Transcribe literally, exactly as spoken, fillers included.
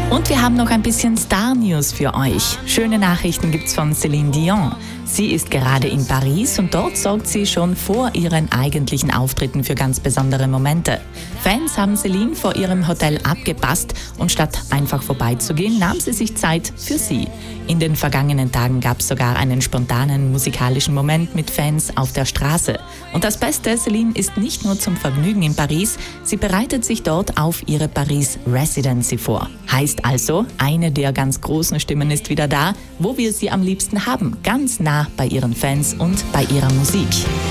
Und wir haben noch ein bisschen Star-News für euch. Schöne Nachrichten gibt's von Céline Dion. Sie ist gerade in Paris und dort sorgt sie schon vor ihren eigentlichen Auftritten für ganz besondere Momente. Fans haben Céline vor ihrem Hotel abgepasst und statt einfach vorbeizugehen, nahm sie sich Zeit für sie. In den vergangenen Tagen gab es sogar einen spontanen musikalischen Moment mit Fans auf der Straße. Und das Beste, Céline ist nicht nur zum Vergnügen in Paris, sie bereitet sich dort auf ihre Paris Residency vor. Heißt also, eine der ganz großen Stimmen ist wieder da, wo wir sie am liebsten haben, ganz nah bei ihren Fans und bei ihrer Musik.